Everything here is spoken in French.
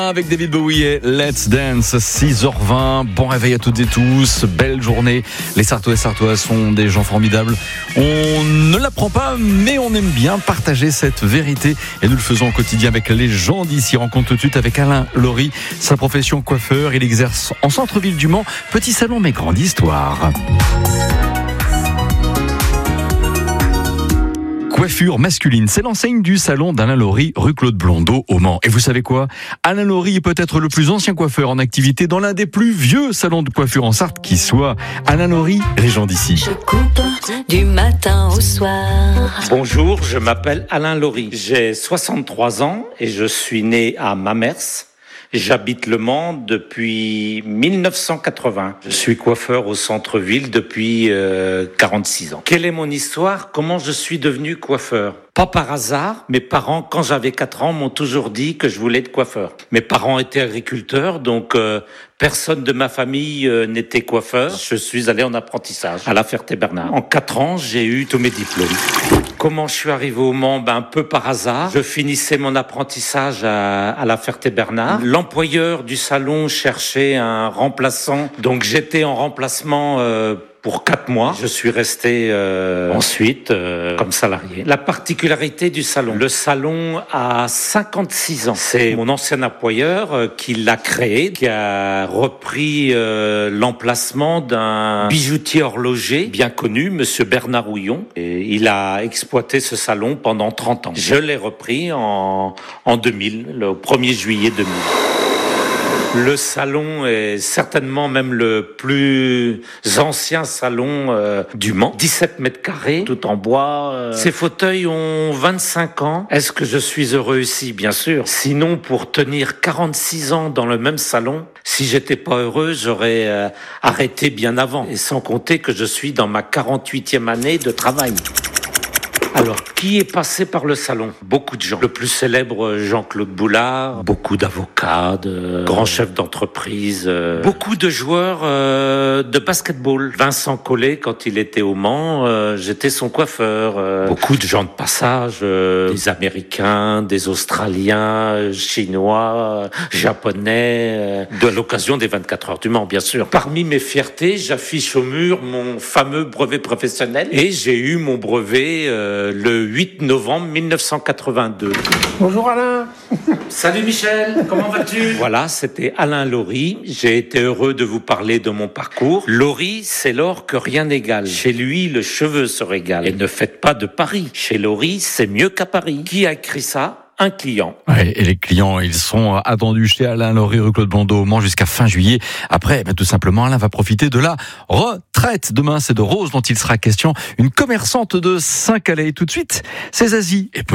Avec David Bowie et Let's Dance, 6h20, bon réveil à toutes et tous, belle journée. Les Sartois et Sartoises sont des gens formidables. On ne l'apprend pas, mais on aime bien partager cette vérité et nous le faisons au quotidien avec les gens d'ici. Rencontre tout de suite avec Alain Laurie, sa profession coiffeur, il exerce en centre-ville du Mans, petit salon mais grande histoire. Coiffure masculine, c'est l'enseigne du salon d'Alain Laurie, rue Claude Blondeau au Mans. Et vous savez quoi ? Alain Laurie est peut-être le plus ancien coiffeur en activité dans l'un des plus vieux salons de coiffure en Sarthe qui soit. Alain Laurie, les gens d'ici. Je coupe du matin au soir. Bonjour, je m'appelle Alain Laurie. J'ai 63 ans et je suis né à Mamers. J'habite Le Mans depuis 1980. Je suis coiffeur au centre-ville depuis 46 ans. Quelle est mon histoire ? Comment je suis devenu coiffeur ? Pas par hasard, mes parents, quand j'avais 4 ans, m'ont toujours dit que je voulais être coiffeur. Mes parents étaient agriculteurs, donc personne de ma famille n'était coiffeur. Je suis allé en apprentissage à La Ferté-Bernard. En 4 ans, j'ai eu tous mes diplômes. Comment je suis arrivé au Mans ? Un peu par hasard. Je finissais mon apprentissage à La Ferté-Bernard. L'employeur du salon cherchait un remplaçant, donc j'étais en remplacement pour 4 mois. Je suis resté ensuite comme salarié. La particularité du salon, le salon a 56 ans. C'est mon ancien employeur qui l'a créé, qui a repris l'emplacement d'un bijoutier horloger bien connu, Monsieur Bernard Houillon. Et il a exploité ce salon pendant 30 ans. Je l'ai repris en 2000, le 1er juillet 2000. Le salon est certainement même le plus ancien salon du Mans. 17 mètres carrés, tout en bois. Ces fauteuils ont 25 ans. Est-ce que je suis heureux ici ? Bien sûr. Sinon, pour tenir 46 ans dans le même salon, si j'étais pas heureux, j'aurais arrêté bien avant. Et sans compter que je suis dans ma 48e année de travail. Alors, qui est passé par le salon ? Beaucoup de gens. Le plus célèbre, Jean-Claude Boulard, beaucoup d'avocats, de grands chefs d'entreprise, beaucoup de joueurs de basketball. Vincent Collet, quand il était au Mans, j'étais son coiffeur. Beaucoup de gens de passage, des Américains, des Australiens, Chinois, Japonais, de l'occasion des 24 heures du Mans, bien sûr. Parmi mes fiertés, j'affiche au mur mon fameux brevet professionnel et j'ai eu mon brevet le 8 novembre 1982. Bonjour Alain. Salut Michel, comment vas-tu ? Voilà, c'était Alain Laurie. J'ai été heureux de vous parler de mon parcours. Laurie, c'est l'or que rien n'égale. Chez lui, le cheveu se régale. Et ne faites pas de paris. Chez Laurie, c'est mieux qu'à Paris. Qui a écrit ça ? Un client. Ouais, et les clients, ils sont attendus chez Alain Laurie, rue Claude Blondeau au Mans jusqu'à fin juillet. Après, tout simplement, Alain va profiter de la retraite. Demain, c'est de Rose dont il sera question. Une commerçante de Saint-Calais. Tout de suite, c'est Zazie. Et